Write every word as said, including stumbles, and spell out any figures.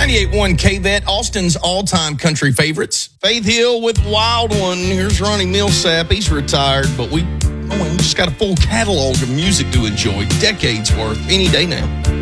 ninety-eight point one K-Vet, Austin's all-time country favorites. Faith Hill with Wild One. Here's Ronnie Millsap. He's retired, but we, oh, we just got a full catalog of music to enjoy. Decades worth, any day now.